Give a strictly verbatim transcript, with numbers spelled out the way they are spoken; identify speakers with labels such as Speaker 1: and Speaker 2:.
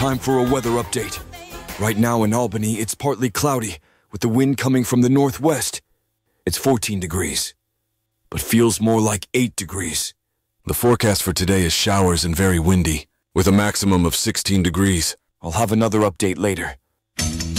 Speaker 1: Time for a weather update. Right now in Albany, it's partly cloudy, with the wind coming from the northwest. It's fourteen degrees, but feels more like eight degrees. The forecast for today is showers and very windy, with a maximum of sixteen degrees. I'll have another update later.